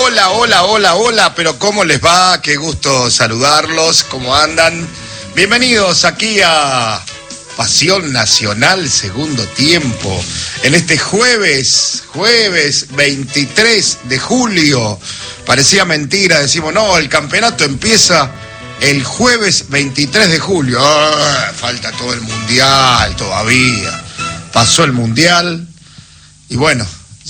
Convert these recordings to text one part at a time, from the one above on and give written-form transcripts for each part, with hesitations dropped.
Hola, hola, hola, hola, pero ¿cómo les va? Qué gusto saludarlos, ¿cómo andan? Bienvenidos aquí a Pasión Nacional, segundo tiempo, en este jueves 23 de julio. Parecía mentira, decimos, no, el campeonato empieza el jueves 23 de julio. Falta todo el mundial todavía. Pasó el mundial y bueno,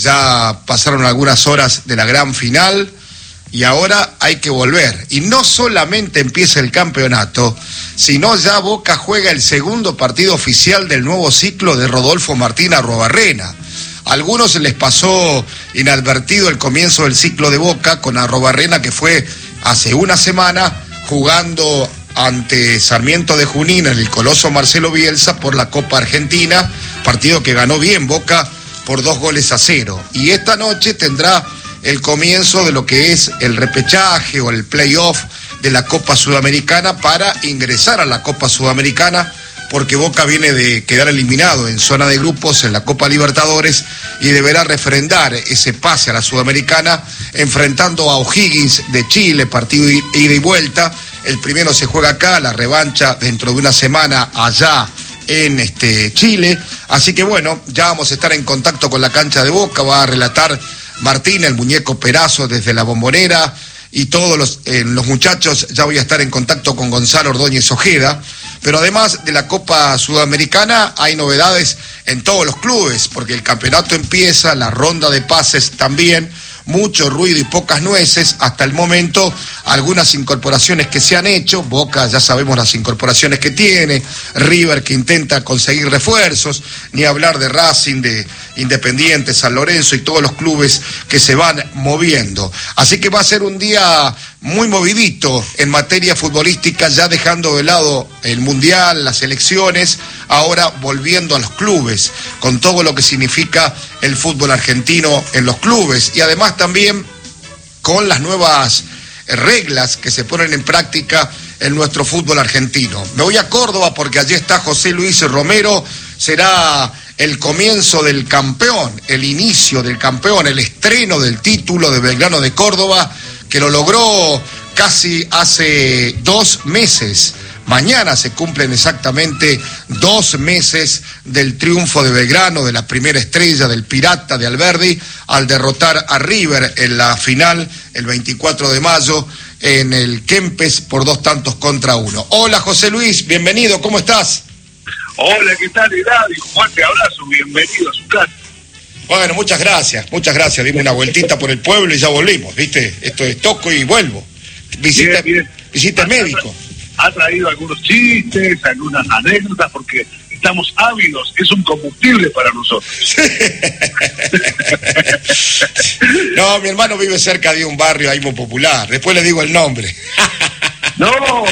ya pasaron algunas horas de la gran final y ahora hay que volver. Y no solamente empieza el campeonato, sino ya Boca juega el segundo partido oficial del nuevo ciclo de Rodolfo Martín Arruabarrena. A algunos les pasó inadvertido el comienzo del ciclo de Boca con Arruabarrena, que fue hace una semana jugando ante Sarmiento de Junín en el Coloso Marcelo Bielsa por la Copa Argentina, partido que ganó bien Boca por 2-0. Y esta noche tendrá el comienzo de lo que es el repechaje o el playoff de la Copa Sudamericana para ingresar a la Copa Sudamericana, porque Boca viene de quedar eliminado en zona de grupos en la Copa Libertadores y deberá refrendar ese pase a la Sudamericana enfrentando a O'Higgins de Chile, partido ida y vuelta. El primero se juega acá, la revancha dentro de una semana allá en Chile. Así que bueno, ya vamos a estar en contacto con la cancha de Boca. Va a relatar Martín, el muñeco Perazo, desde la Bombonera, y todos los muchachos. Ya voy a estar en contacto con Gonzalo Ordóñez Ojeda. Pero además de la Copa Sudamericana hay novedades en todos los clubes, porque el campeonato empieza, la ronda de pases también. Mucho ruido y pocas nueces hasta el momento. Algunas incorporaciones que se han hecho. Boca, ya sabemos las incorporaciones que tiene. River, que intenta conseguir refuerzos. Ni hablar de Racing, de Independiente, San Lorenzo y todos los clubes que se van moviendo. Así que va a ser un día muy movidito en materia futbolística, ya dejando de lado el mundial, las elecciones, ahora volviendo a los clubes, con todo lo que significa el fútbol argentino en los clubes, y además también con las nuevas reglas que se ponen en práctica en nuestro fútbol argentino. Me voy a Córdoba porque allí está José Luis Romero. Será el comienzo del campeón, el inicio del campeón, el estreno del título de Belgrano de Córdoba, que lo logró casi hace 2 meses. Mañana se cumplen exactamente 2 meses del triunfo de Belgrano, de la primera estrella del Pirata de Alberdi, al derrotar a River en la final el 24 de mayo en el Kempes por 2-1. Hola José Luis, bienvenido, ¿cómo estás? Hola, ¿qué tal, Eladio? Fuerte abrazo, bienvenido a su casa. Bueno, muchas gracias. Dimos una vueltita por el pueblo y ya volvimos, ¿viste? Esto es toco y vuelvo. Visita médico. Ha traído algunos chistes, algunas anécdotas, porque estamos ávidos, es un combustible para nosotros. No, mi hermano vive cerca de un barrio ahí muy popular, después le digo el nombre. No.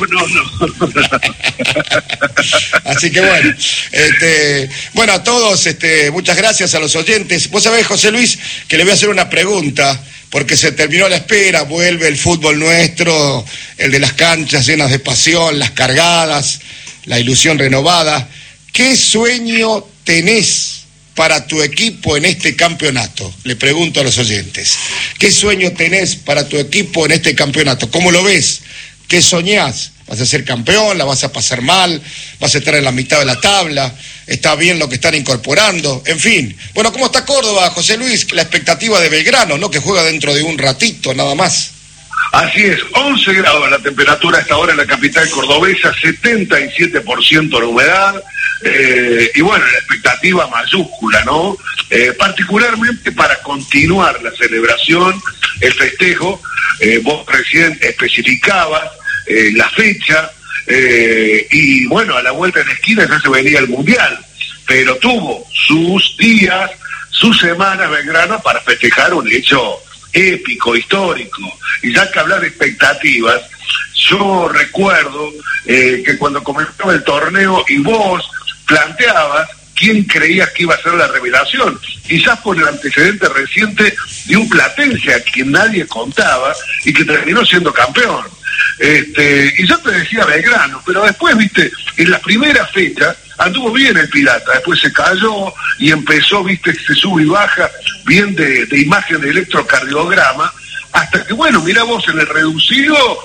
Así que bueno, bueno, a todos, muchas gracias a los oyentes. Vos sabés, José Luis, que le voy a hacer una pregunta, porque se terminó la espera, vuelve el fútbol nuestro, el de las canchas llenas de pasión, las cargadas, la ilusión renovada. ¿Qué sueño tenés para tu equipo en este campeonato? Le pregunto a los oyentes. ¿Qué sueño tenés para tu equipo en este campeonato? ¿Cómo lo ves? ¿Qué soñás? ¿Vas a ser campeón? ¿La vas a pasar mal? ¿Vas a estar en la mitad de la tabla? ¿Está bien lo que están incorporando? En fin. Bueno, ¿cómo está Córdoba, José Luis? La expectativa de Belgrano, ¿no? Que juega dentro de un ratito, nada más. Así es, 11 grados la temperatura a esta hora en la capital cordobesa, 77% la humedad, y bueno, la expectativa mayúscula, ¿no? Particularmente para continuar la celebración, el festejo. Vos recién especificabas la fecha, y bueno, a la vuelta de la esquina ya se venía el mundial, pero tuvo sus días, sus semanas Belgrano para festejar un hecho épico, histórico. Y ya que hablar de expectativas, yo recuerdo que cuando comenzaba el torneo y vos planteabas quién creías que iba a ser la revelación, quizás por el antecedente reciente de un platense a quien nadie contaba y que terminó siendo campeón. Y yo te decía Belgrano, pero después, viste, en la primera fecha anduvo bien el Pirata, después se cayó y empezó, viste, se sube y baja, bien de imagen de electrocardiograma, hasta que, bueno, mirá vos, en el reducido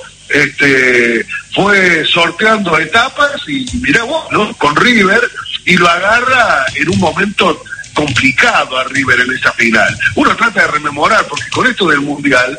fue sorteando etapas y mirá vos, ¿no? Con River, y lo agarra en un momento complicado a River en esa final. Uno trata de rememorar, porque con esto del Mundial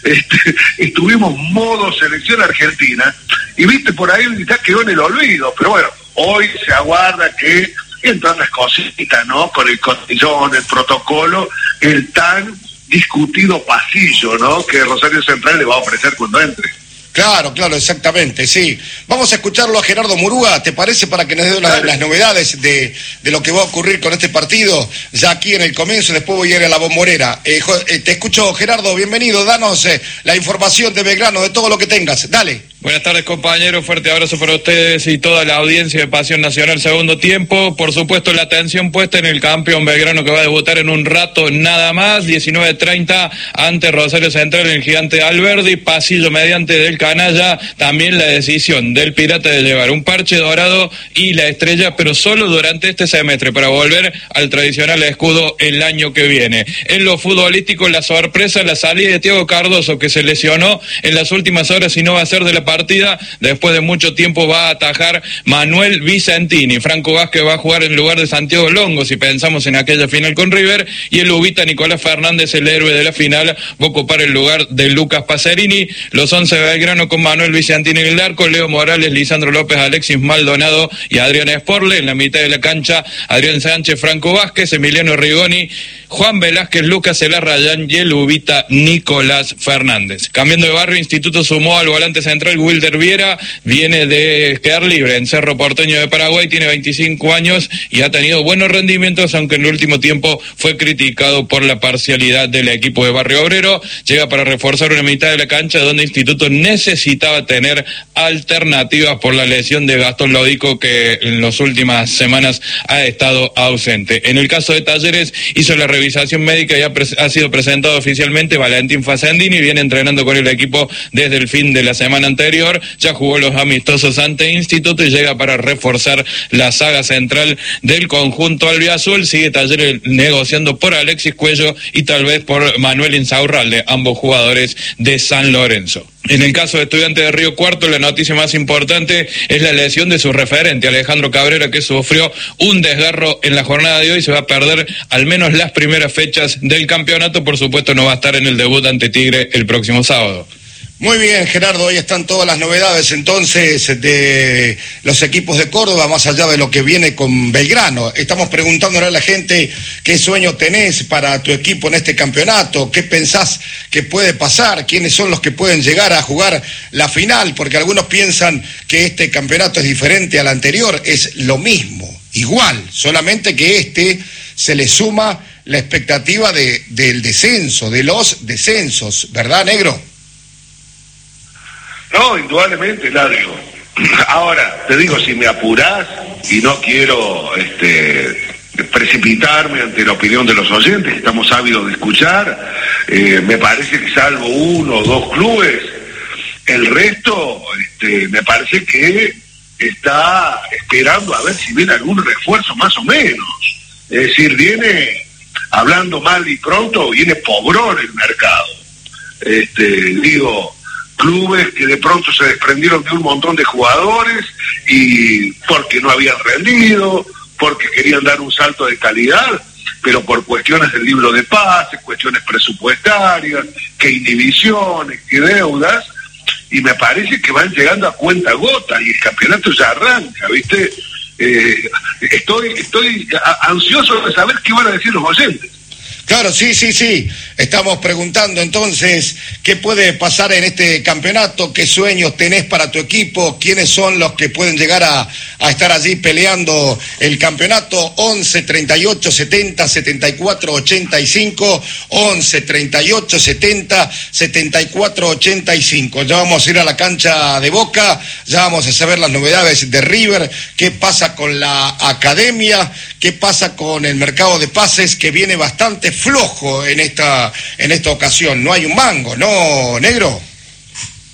estuvimos modo selección argentina, y viste, por ahí ya quedó en el olvido, pero bueno, hoy se aguarda que entran las cositas, ¿no? Con el cotillón, el protocolo, el tan discutido pasillo, ¿no? Que Rosario Central le va a ofrecer cuando entre. Claro, exactamente, sí. Vamos a escucharlo a Gerardo Murúa, ¿te parece? Para que nos dé las novedades de lo que va a ocurrir con este partido, ya aquí en el comienzo, después voy a ir a la Bombonera. Te escucho, Gerardo, bienvenido, danos la información de Belgrano, de todo lo que tengas, dale. Buenas tardes, compañeros, fuerte abrazo para ustedes y toda la audiencia de Pasión Nacional segundo tiempo. Por supuesto, la atención puesta en el campeón Belgrano, que va a debutar en un rato nada más, 19:30 ante Rosario Central en el Gigante Alberdi, pasillo mediante del Canalla. También la decisión del Pirata de llevar un parche dorado y la estrella, pero solo durante este semestre, para volver al tradicional escudo el año que viene. En lo futbolístico, la sorpresa, la salida de Thiago Cardoso, que se lesionó en las últimas horas y no va a ser de la partida. Después de mucho tiempo va a atajar Manuel Vicentini. Franco Vázquez va a jugar en lugar de Santiago Longo, si pensamos en aquella final con River, y el ubita Nicolás Fernández, el héroe de la final, va a ocupar el lugar de Lucas Pacerini. Los 11 de Belgrano con Manuel Vicentini en el arco, Leo Morales, Lisandro López, Alexis Maldonado y Adrián Sporle. En la mitad de la cancha, Adrián Sánchez, Franco Vázquez, Emiliano Rigoni, Juan Velázquez, Lucas Elarrayán y el ubita Nicolás Fernández. Cambiando de barrio, Instituto sumó al volante central Wilder Viera, viene de quedar libre en Cerro Porteño de Paraguay, tiene 25 años y ha tenido buenos rendimientos, aunque en el último tiempo fue criticado por la parcialidad del equipo de Barrio Obrero. Llega para reforzar una mitad de la cancha donde Instituto necesitaba tener alternativas por la lesión de Gastón Lodico, que en las últimas semanas ha estado ausente. En el caso de Talleres, hizo la revisación médica y ha sido presentado oficialmente Valentín Facendini, viene entrenando con el equipo desde el fin de la semana anterior, ya jugó los amistosos ante Instituto y llega para reforzar la saga central del conjunto albiazul. Sigue Talleres negociando por Alexis Cuello y tal vez por Manuel Insaurralde, ambos jugadores de San Lorenzo. En el caso de Estudiantes de Río Cuarto, la noticia más importante es la lesión de su referente, Alejandro Cabrera, que sufrió un desgarro en la jornada de hoy. Se va a perder al menos las primeras fechas del campeonato. Por supuesto, no va a estar en el debut ante Tigre el próximo sábado. Muy bien, Gerardo, ahí están todas las novedades entonces de los equipos de Córdoba, más allá de lo que viene con Belgrano. Estamos preguntándole a la gente qué sueño tenés para tu equipo en este campeonato, qué pensás que puede pasar, quiénes son los que pueden llegar a jugar la final, porque algunos piensan que este campeonato es diferente al anterior, es lo mismo, igual, solamente que se le suma la expectativa del descenso, de los descensos, ¿verdad, negro? No, indudablemente, Ladio. Ahora, te digo, si me apurás, y no quiero precipitarme ante la opinión de los oyentes, que estamos ávidos de escuchar, me parece que salvo uno o dos clubes, el resto me parece que está esperando a ver si viene algún refuerzo más o menos. Es decir, viene, hablando mal y pronto, viene pobrón el mercado. Clubes que de pronto se desprendieron de un montón de jugadores y porque no habían rendido, porque querían dar un salto de calidad, pero por cuestiones del libro de pases, cuestiones presupuestarias, que inhibiciones, que deudas, y me parece que van llegando a cuenta gota y el campeonato ya arranca, ¿viste? Estoy ansioso de saber qué van a decir los oyentes. Claro, sí. Estamos preguntando entonces qué puede pasar en este campeonato, qué sueños tenés para tu equipo, quiénes son los que pueden llegar a estar allí peleando el campeonato. 11 38 70 74 85, 11 38 70 74 85. Ya vamos a ir a la cancha de Boca, ya vamos a saber las novedades de River, qué pasa con la academia, qué pasa con el mercado de pases, que viene bastante flojo en esta ocasión. No hay un mango, ¿no, negro?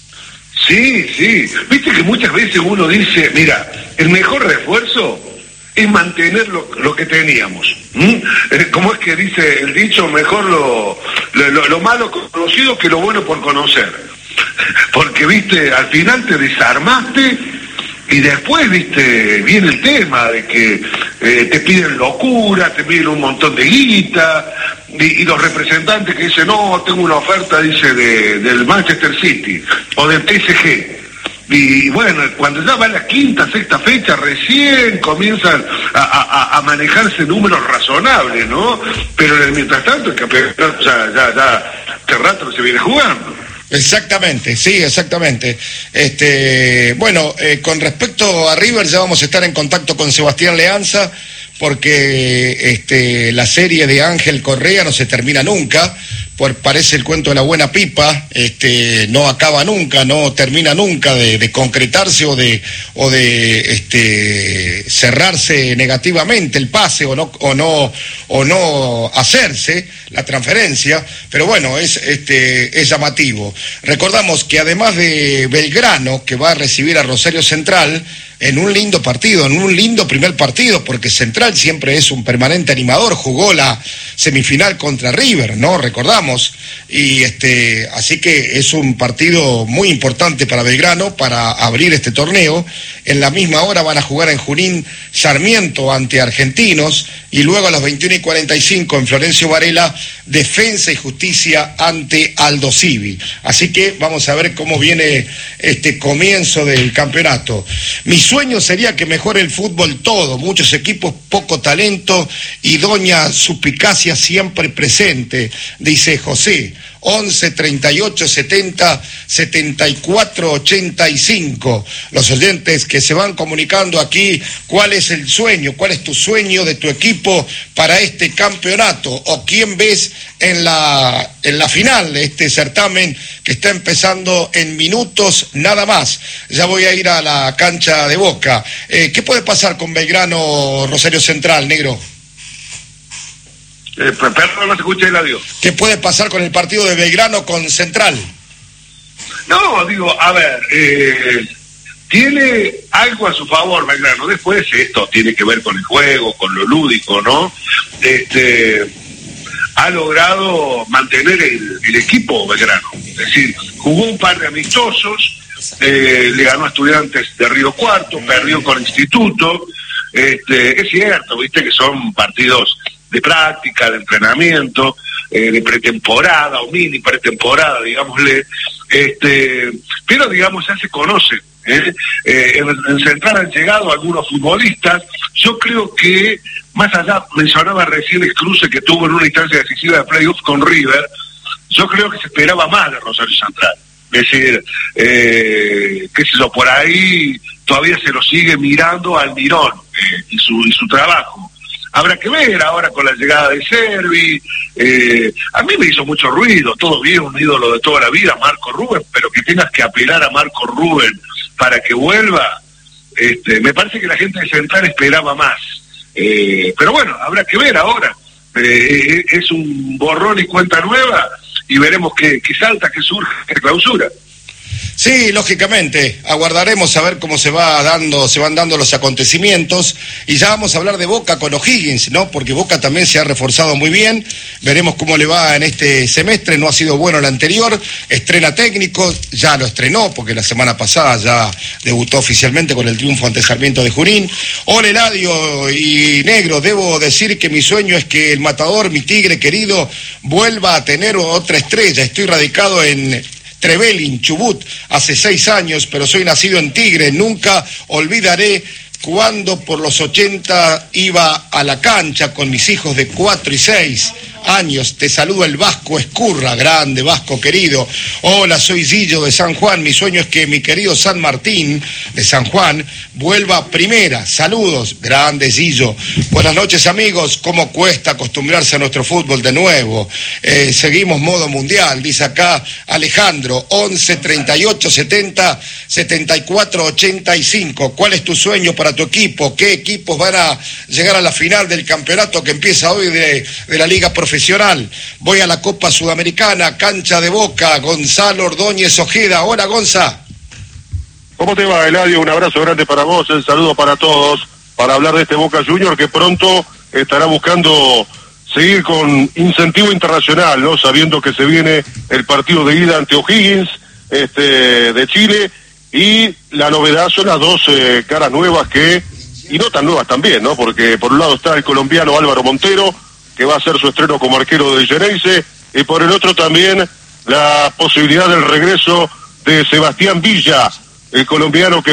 Sí. Viste que muchas veces uno dice, mira, el mejor refuerzo es mantener lo que teníamos. ¿Cómo es que dice el dicho? Mejor lo malo conocido que lo bueno por conocer. Porque, viste, al final te desarmaste y después, viste, viene el tema de que te piden locura, te piden un montón de guita, y los representantes que dicen, no, tengo una oferta, dice, del Manchester City o del PSG. Y bueno, cuando ya va a la quinta, sexta fecha, recién comienzan a manejarse números razonables, ¿no? Pero en el mientras tanto el campeonato ya hace rato se viene jugando. Exactamente, sí, exactamente. Bueno, con respecto a River ya vamos a estar en contacto con Sebastián Leanza, porque la serie de Ángel Correa no se termina nunca. Parece el cuento de la buena pipa, no acaba nunca, no termina nunca de concretarse o de cerrarse negativamente el pase o no hacerse la transferencia, pero bueno, es llamativo. Recordamos que además de Belgrano, que va a recibir a Rosario Central en un lindo partido, en un lindo primer partido, porque Central siempre es un permanente animador, jugó la semifinal contra River, ¿no? Recordamos, y así que es un partido muy importante para Belgrano para abrir este torneo. En la misma hora van a jugar en Junín Sarmiento ante Argentinos, y luego a las 21:45 en Florencio Varela, Defensa y Justicia ante Aldo Civi. Así que vamos a ver cómo viene este comienzo del campeonato. Mi sueño sería que mejore el fútbol todo, muchos equipos, poco talento y doña suspicacia siempre presente, dice José. 11 38 70 74 85. Los oyentes que se van comunicando aquí, ¿cuál es el sueño? ¿Cuál es tu sueño de tu equipo para este campeonato? ¿O quién ves en la final de este certamen que está empezando en minutos nada más? Ya voy a ir a la cancha de Boca. ¿Qué puede pasar con Belgrano Rosario Central, negro? Perdón, no se escucha el audio. ¿Qué puede pasar con el partido de Belgrano con Central? No, digo, a ver, tiene algo a su favor Belgrano. Después esto tiene que ver con el juego, con lo lúdico, ¿no? Ha logrado mantener el equipo Belgrano. Es decir, jugó un par de amistosos, le ganó a Estudiantes de Río Cuarto, perdió con Instituto. Es cierto, viste que son partidos de práctica, de entrenamiento, de pretemporada o mini pretemporada, digámosle, pero digamos ya se conocen. En Central han llegado algunos futbolistas. Yo creo que, más allá, mencionaba recién el cruce que tuvo en una instancia decisiva de playoff con River, yo creo que se esperaba más de Rosario Central. Es decir, qué sé yo, por ahí todavía se lo sigue mirando al Mirón y su trabajo. Habrá que ver ahora con la llegada de Servi. A mí me hizo mucho ruido, todo bien, un ídolo de toda la vida, Marco Rubén, pero que tengas que apelar a Marco Rubén para que vuelva, me parece que la gente de Central esperaba más. Pero bueno, habrá que ver ahora. Es un borrón y cuenta nueva, y veremos qué salta, qué surge, qué clausura. Sí, lógicamente, aguardaremos a ver cómo se van dando los acontecimientos, y ya vamos a hablar de Boca con O'Higgins, ¿no? Porque Boca también se ha reforzado muy bien, veremos cómo le va en este semestre, no ha sido bueno el anterior, estrena técnico, ya lo estrenó, porque la semana pasada ya debutó oficialmente con el triunfo ante Sarmiento de Junín. Hola Eladio y Negro, debo decir que mi sueño es que el Matador, mi tigre querido, vuelva a tener otra estrella. Estoy radicado en Trevelin, Chubut, hace 6 años, pero soy nacido en Tigre. Nunca olvidaré cuando por los 80 iba a la cancha con mis hijos de 4 y 6 años. Te saludo el Vasco Escurra, grande Vasco querido. Hola, soy Zillo de San Juan. Mi sueño es que mi querido San Martín de San Juan vuelva a primera. Saludos, grande Zillo. Buenas noches, amigos. ¿Cómo cuesta acostumbrarse a nuestro fútbol de nuevo? Seguimos modo mundial, dice acá Alejandro. 11 38 70 74 85. ¿Cuál es tu sueño para tu equipo? ¿Qué equipos van a llegar a la final del campeonato que empieza hoy de la Liga Profesional? Voy a la Copa Sudamericana, cancha de Boca. Gonzalo Ordóñez Ojeda. Hola, Gonza. ¿Cómo te va, Eladio? Un abrazo grande para vos, el saludo para todos. para hablar de este Boca Junior que pronto estará buscando seguir con incentivo internacional, ¿no? Sabiendo que se viene el partido de ida ante O'Higgins, de Chile, y la novedad son las dos caras nuevas y no tan nuevas también, ¿no? Porque por un lado está el colombiano Álvaro Montero, que va a hacer su estreno como arquero de Geneise, y por el otro también la posibilidad del regreso de Sebastián Villa, el colombiano que